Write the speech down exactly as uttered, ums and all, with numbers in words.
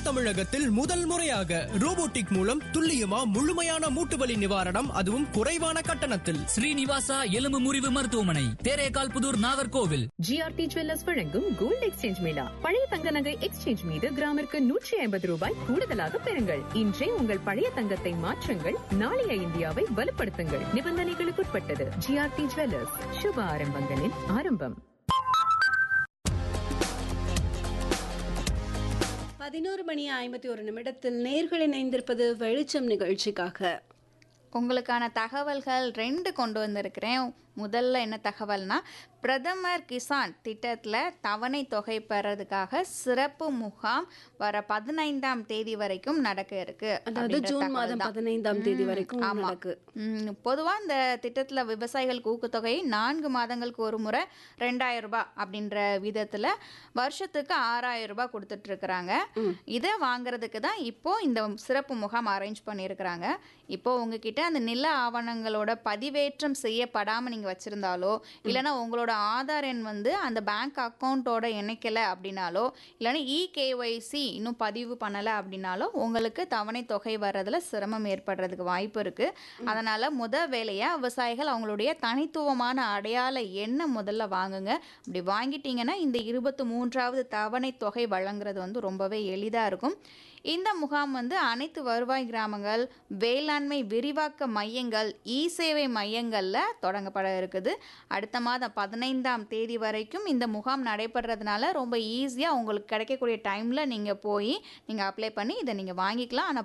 தென் தமிழகத்தில் முதல் முறையாக ரோபோட்டிக் மூலம் துல்லியமா முழுமையான மூட்டு வலி நிவாரணம், அதுவும் குறைவான கட்டணத்தில். ஸ்ரீனிவாசா எலும்பு முறிவு மருத்துவமனை, தேரேகால் புதூர், நாகர்கோவில். ஜிஆர்டி ஜுவல்லர்ஸ் வழங்கும் கோல்ட் எக்ஸ்சேஞ்ச் மேளா. பழைய தங்க நகை எக்ஸ்சேஞ்ச் மீது கிராமிற்கு நூற்றி ஐம்பது ரூபாய் கூடுதலாக பெறுங்கள். இன்றே உங்கள் பழைய தங்கத்தை மாற்றுங்கள், நாளைய இந்தியாவை வலுப்படுத்துங்கள். நிபந்தனைகளுக்குட்பட்டது. ஜிஆர்டி ஜுவல்லர்ஸ், சுப ஆரம்பங்களின் ஆரம்பம். பதினோரு மணி ஐம்பத்தி ஒரு நிமிடத்தில் நேர்கள் இணைந்திருப்பது வெளிச்சம் நிகழ்ச்சிக்காக. உங்களுக்கான தகவல்கள் ரெண்டு கொண்டு வந்திருக்கிறேன். முதல்ல என்ன தகவல்னா, பிரதமர் கிசான் திட்டத்தில் தவணை தொகை பெறதுக்காக சிறப்பு முகாம் வர பதினைந்தாம் தேதி வரைக்கும் நடக்க இருக்கு. அதாவது ஜூன் மாதம் பதினைந்தாம் தேதி வரைக்கும் நடக்கு. பொதுவாக இந்த திட்டத்தில் விவசாயிகளுக்கு ஊக்கத்தொகை நான்கு மாதங்களுக்கு ஒரு முறை ரெண்டாயிரம் ரூபாய் அப்படின்ற விதத்தில் வருஷத்துக்கு ஆறாயிரம் ரூபாய் கொடுத்துட்டு இருக்கிறாங்க. இதை வாங்குறதுக்கு தான் இப்போ இந்த சிறப்பு முகாம் அரேஞ்ச் பண்ணியிருக்கிறாங்க. இப்போ உங்ககிட்ட அந்த நில ஆவணங்களோட பதிவேற்றம் செய்யப்படாமல் நீங்கள் வச்சுருந்தாலோ, இல்லைனா உங்களோட ஆதார் எண் வந்து அந்த பேங்க் அக்கௌண்ட்டோட இணைக்கலை அப்படின்னாலோ, இல்லைனா இகேஒய்சி இன்னும் பதிவு பண்ணலை அப்படின்னாலோ உங்களுக்கு தவணை தொகை வர்றதுல சிரமம் ஏற்படுறதுக்கு வாய்ப்பு இருக்குது. அதனால் முத வேலையாக விவசாயிகள் அவங்களுடைய தனித்துவமான அடையாள எண்ணை முதல்ல வாங்குங்க. அப்படி வாங்கிட்டீங்கன்னா இந்த இருபத்தி மூன்றாவது தவணை தொகை வழங்குறது வந்து ரொம்பவே எளிதாக இருக்கும். இந்த முகாம் வந்து அனைத்து வருவாய் கிராமங்கள், வேளாண்மை விரிவாக்க மையங்கள், இ சேவை மையங்களில் தொடங்கப்பட இருக்குது. அடுத்த மாதம் பதினைந்தாம் தேதி வரைக்கும் இந்த முகாம் நடைபெறதுனால ரொம்ப ஈஸியாக உங்களுக்கு கிடைக்கக்கூடிய டைமில் நீங்கள் போய் நீங்கள் அப்ளை பண்ணி இதை நீங்கள் வாங்கிக்கலாம். ஆனால்